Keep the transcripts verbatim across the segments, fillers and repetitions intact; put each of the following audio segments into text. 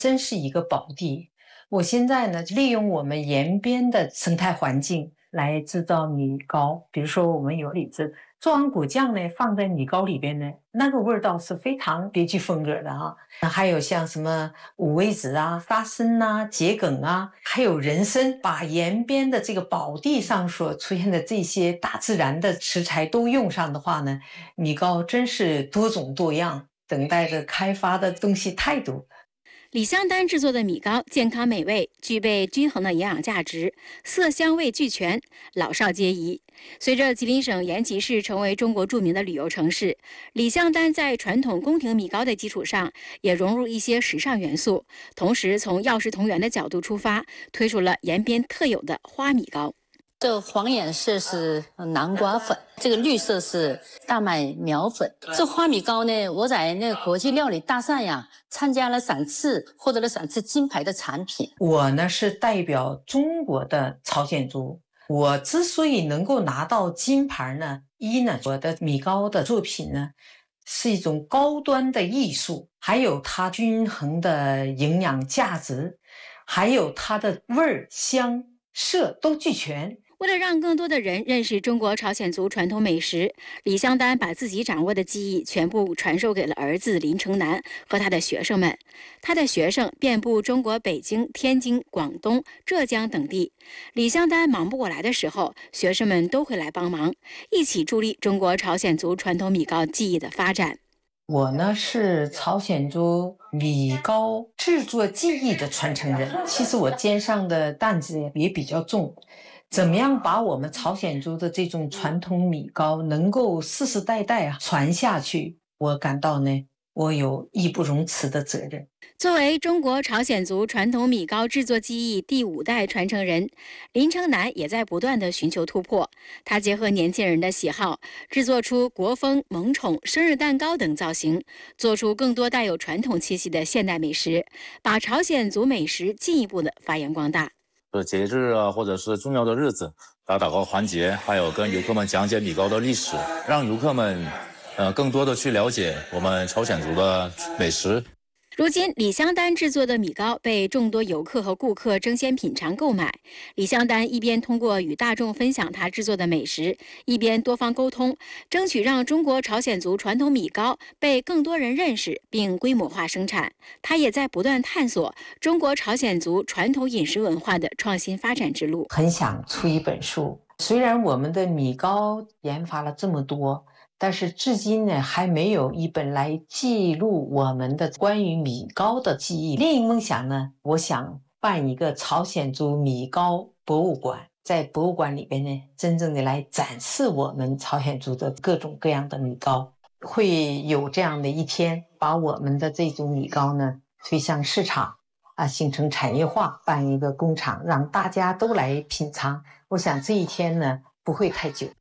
真是一个宝地。我现在呢，利用我们沿边的生态环境来制造米糕。比如说我们有李子做完果酱呢，放在米糕里边呢，那个味道是非常别具风格的啊。还有像什么五味子啊、花生啊、桔梗啊，还有人参，把沿边的这个宝地上所出现的这些大自然的食材都用上的话呢，米糕真是多种多样，等待着开发的东西太多。 李香丹制作的米糕健康美味，具备均衡的营养价值，色香味俱全，老少皆宜。随着吉林省延吉市成为中国著名的旅游城市，李香丹在传统宫廷米糕的基础上，也融入一些时尚元素，同时从药食同源的角度出发，推出了延边特有的花米糕。 这黄颜色是南瓜粉，这个绿色是大麦苗粉。这花米糕呢，我在那个国际料理大赛呀参加了三次，获得了三次金牌的产品。 我呢是代表中国的朝鲜族，我之所以能够拿到金牌呢，一呢，我的米糕的作品呢是一种高端的艺术，还有它均衡的营养价值，还有它的味儿、香、色都俱全。 为了让更多的人认识中国朝鲜族传统美食，李香丹把自己掌握的技艺全部传授给了儿子林成南和他的学生们。他的学生遍布中国北京、天津、广东、浙江等地。李香丹忙不过来的时候，学生们都会来帮忙，一起助力中国朝鲜族传统米糕技艺的发展。 我呢是朝鲜族米糕制作技艺的传承人，其实我肩上的担子也比较重。怎么样把我们朝鲜族的这种传统米糕能够世世代代啊传下去，我感到呢，我有义不容辞的责任。 作为中国朝鲜族传统米糕制作技艺第五代传承人，林成南也在不断地寻求突破。他结合年轻人的喜好，制作出国风、萌宠、生日蛋糕等造型，做出更多带有传统气息的现代美食，把朝鲜族美食进一步的发扬光大。 节日啊，或者是重要的日子，打祷告环节，还有跟游客们讲解米糕的历史，让游客们呃更多的去了解我们朝鲜族的美食。 如今，李香丹制作的米糕被众多游客和顾客争先品尝购买。李香丹一边通过与大众分享他制作的美食，一边多方沟通，争取让中国朝鲜族传统米糕被更多人认识并规模化生产。他也在不断探索中国朝鲜族传统饮食文化的创新发展之路。 很想出一本书，虽然我们的米糕研发了这么多，但是至今呢，还没有一本来记录我们的关于米糕的记忆。另一个梦想呢，我想办一个朝鲜族米糕博物馆，在博物馆里边呢，真正的来展示我们朝鲜族的各种各样的米糕。会有这样的一天，把我们的这种米糕呢推向市场啊，形成产业化，办一个工厂，让大家都来品尝。我想这一天呢，不会太久。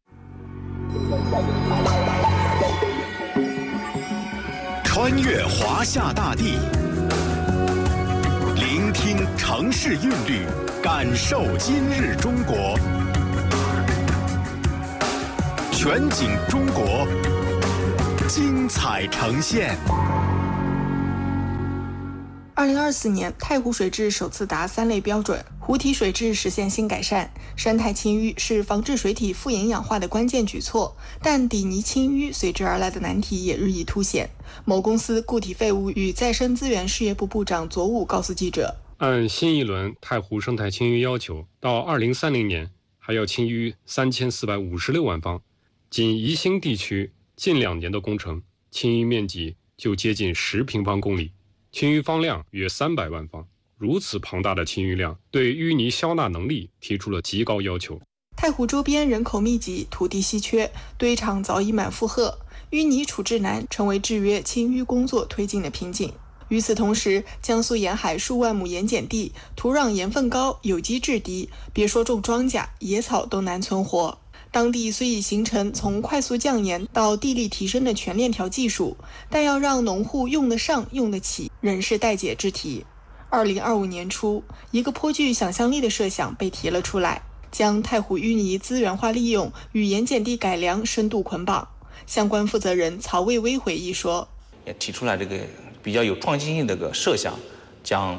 穿越华夏大地，聆听城市韵律，感受今日中国。全景中国，精彩呈现。 二零二四年，太湖水质首次达三类标准，湖体水质实现新改善。山态清淤是防治水体富营养化的关键举措，但底泥清淤随之而来的难题也日益凸显。某公司固体废物与再生资源事业部部长左武告诉记者， 按新一轮太湖生态清淤要求，到二零三零年还要清淤三千四百五十六万方，仅宜兴地区近两年的工程，清淤面积就接近十平方公里。清淤方量约三百万方，如此庞大的清淤量，对淤泥消纳能力提出了极高要求。 太湖周边人口密集，土地稀缺，堆场早已满负荷，淤泥处置难，成为制约清淤工作推进的瓶颈。与此同时，江苏沿海数万亩盐碱地，土壤盐分高，有机质低，别说种庄稼，野草都难存活。当地虽已形成从快速降盐到地力提升的全链条技术，但要让农户用得上、用得起，仍是待解之题。二零二五年初，一个颇具想象力的设想被提了出来，将太湖淤泥资源化利用与盐碱地改良深度捆绑。相关负责人曹卫威回忆说， 也提出来这个比较有创新性的个设想， 将